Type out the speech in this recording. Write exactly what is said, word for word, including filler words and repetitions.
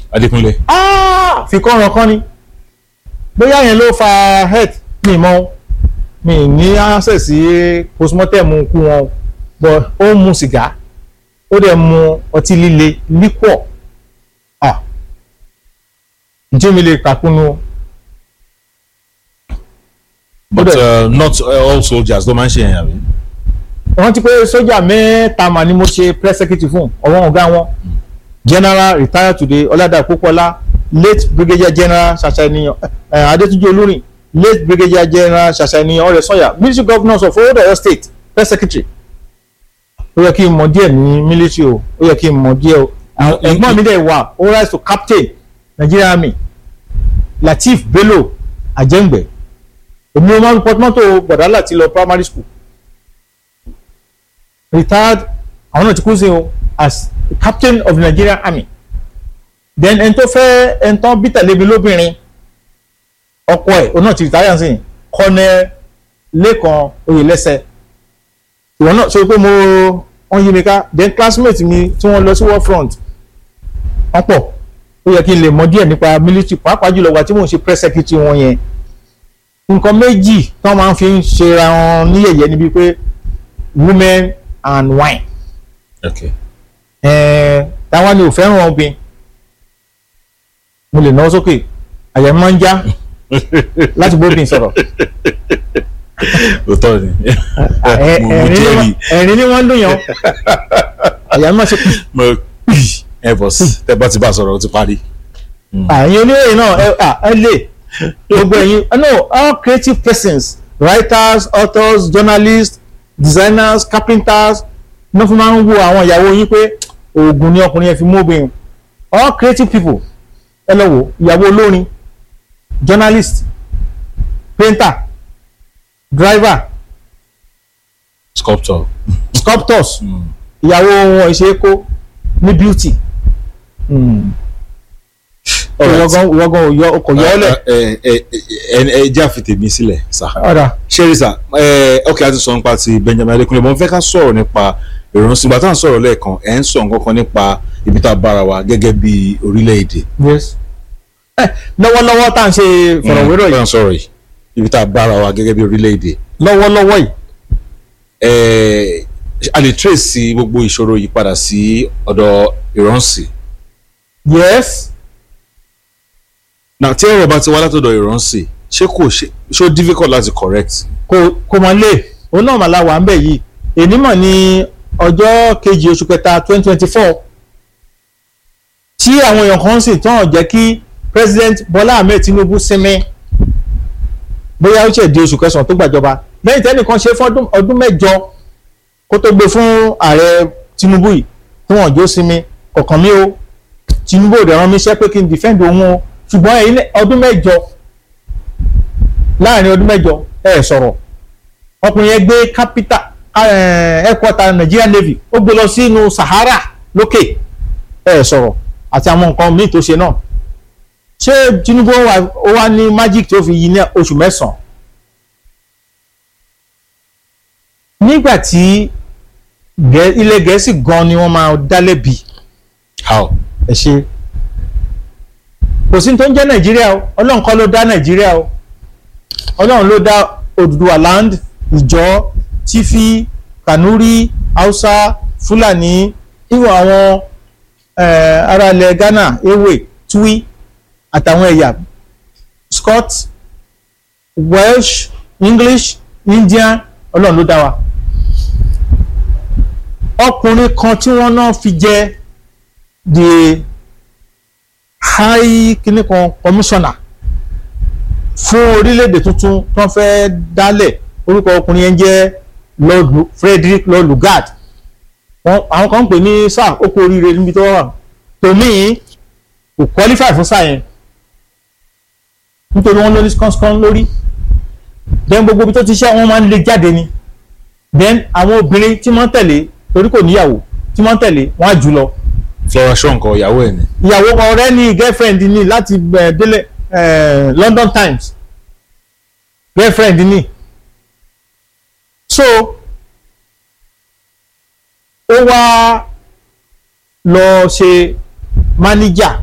Adékúnlé. ah fi kọ́ran kan ni bóyá yẹn ló fa health mi mọ́ mi ní access sí postmortem kú wọn but ó mu sìgá ó dẹ̀ mu ọtí líle liquor ah ǹjẹ́ mi lè kàkúnú. But uh, not all soldiers ló máa ń ṣe yẹn àbí. wọ́n ti pé sójà mẹ́ta mà ni mo ṣe press secretary fún ọ̀wọ́n ọ̀gá wọn general retired today ọ̀làdà pópọ́lá late brigadier general ṣàṣàyàn adétúnjì olórin late brigadier general ṣàṣàyàn ọ̀rẹ́sọ̀yà military governors of Oyo state press secretary. ó yẹ kí n mọ̀ díẹ̀ ní military o ó yẹ kí n mọ̀ díẹ̀ o ẹ̀gbọ́n mi dẹ̀ wà ó rise to captain Nigerian Army Lateef Bello Ajengbe èmi ò máa ń pọtumọ́tò bọ̀dá láti lọ primary school retired àwọn náà ti kú sí o as captain of the Nigerian Army then ẹni tó fẹ́ ẹni tó bí tẹ̀lé mi lóbìnrin ọkọ ẹ̀ òun náà ti retire sí Colonel Lẹ́kan Oyèlẹ́sẹ̀ ìwọ náà sọ pé mo wọ́n yí mi ká then classmate mi tí wọ́n lọ sí war front wọ́n pọ̀ ó yẹ kí n lè mọ̀ díẹ̀ nípa military pàápàá jùlọ wà tí mò ń ṣe press secretary wọn yẹn nǹkan méjì tí wọ́n máa ń fi ń ṣe ra wọn ní yẹ̀yẹ́ níbi pé women and wine. Okay. ẹ̀ẹ́n táwọn ni ò fẹ́ràn obìnrin mo lè náwó sókè àyà mi máa ń já láti bóbin sọ̀rọ̀. òótọ́ ni. ẹ̀rín ni wọ́n ń dùn yàn àyà mi máa ṣe. mo ẹ bọ̀ sí tẹ́ bá ti bá sọ̀rọ̀ ó ti parí. àyìn oníròyìn náà ẹ lè gbogbo ẹ̀yin no all creative persons writers authors journalists designers carpenters ní wọ́n fi máa ń wo àwọn ìyàwó yín pé oògùn ni ọkùnrin yẹn fi mú obìnrin all creative people ẹ lọ wò ìyàwó olórin journalist painter driver sculptor sculptors ìyàwó wọn ìṣe kó ní beauty ìwọ́gán ìwọ́gán òyọ ọkọ̀ yọ́ọ́lẹ̀. ẹ ẹ jẹ́ àfitèmí sílẹ̀ sá. ọ̀dà ṣeré sá ok a ti sọ nípa ti Benjamin Adékúnlé mo fẹ́ ká sọ̀rọ̀ nípa ìrànṣẹ́ ìgbà tá à ń sọ̀rọ̀ lẹ́ẹ̀kan ẹ̀ ń sọ nǹkan kan nípa ibi tá a bára wa gẹ́gẹ́ bí orílẹ̀-èdè. yes ẹ lọ́wọ́lọ́wọ́ tá à ń ṣe fọ̀rọ̀wérọ̀ yìí. sọ̀rọ̀ yìí ibi tá a bára wa gẹ́gẹ́ bí orílẹ̀-èdè. lọ́wọ́lọ́wọ́ yìí. ẹ a lè trace gbogbo ìṣòro yìí padà sí ọ̀dọ̀ ìrànṣẹ́. yes. na tí ẹ̀rọ bá ti wá látọ̀dọ̀ ìrànṣẹ́ ṣé kò ṣe ṣé ó difficult láti correct. kò kò mọ̀ lé òun náà mà la wà ń bẹ̀ yìí èní mọ̀ ní ọjọ́ kejì oṣù kẹta twenty twenty four tí àwọn èèyàn kan sì tán jẹ́ kí president Bọ́lá Ahmed Tinubu sinmi bóyá ó ṣe di oṣù kẹsàn-án tó gbàjọba lẹ́yìn tẹ́nìkan ṣe fún ọdún mẹ́jọ kó tó gbé fún ààrẹ Tinubu yìí tí wọ́n jó sinmi kọ̀ọ̀kan mi o Tinubu ò dẹ̀ rán mi iṣẹ́ pé kí n defend òun o ṣùgbọ́n ẹ̀yin ọdún mẹ́jọ láàrin ọdún mẹ́jọ ẹ̀ sọ̀rọ̀ ọkùnrin yẹn gbé capital headquarter Nigerian Navy ó gbé lọ sínú Sahara lókè ẹ̀ sọ̀rọ̀ àti àwọn nǹkan míì tó ṣe náà ṣé Tinubu ó wá ní magic tó fi yí ní oṣù mẹ́sàn-án nígbà tí ilẹ̀ Gẹ̀ẹ́sì gan ni wọ́n máa dá lẹ́bi. how. ẹ ṣe kò sí tó ń jẹ́ Nàìjíríà o Ọlọ́run kọ́ ló dá Nàìjíríà o Ọlọ́run ló dá Odùduwà land Ìjọ Tífí Kànúrí Haúsá Fúlàní ìwọ̀n àwọn ará ilẹ̀ Ghana Ewe Twi àtàwọn ẹ̀yà Scott Welsh English Indian Ọlọ́run ló dá wa ọkùnrin kan tí wọ́n náà fi jẹ́ the high kíní kan commissioner fún orílẹ̀-èdè tuntun tó ń fẹ́ dálẹ̀ orúkọ ọkùnrin yẹn jẹ́ Lord Frederick Lord Lugard àwọn kan ń pè ní sáà ó kú oríire níbi tó wà tòmí kò qualify fún sáà yẹn nítorí wọ́n lórí skánskán lórí then gbogbo ibi tó ti ṣe wọ́n máa ń lé jáde ni then àwọn obìnrin tí wọ́n tẹ̀lé torí kò níyàwó tí wọ́n tẹ̀lé wọ́n á jù lọ. Flora Shonko ìyàwó ẹ̀ ni. ìyàwó ọ̀rẹ́ ni girlfriend ni láti délé London Times girlfriend ni so ó wá lọ ṣe manager